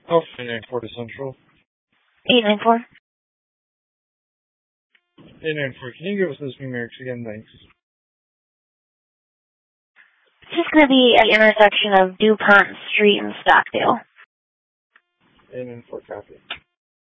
Oh, 894 to Central. 894. 894. Can you give us those numerics again? Thanks. It's just going to be at the intersection of DuPont Street and Stockdale. 894, copy.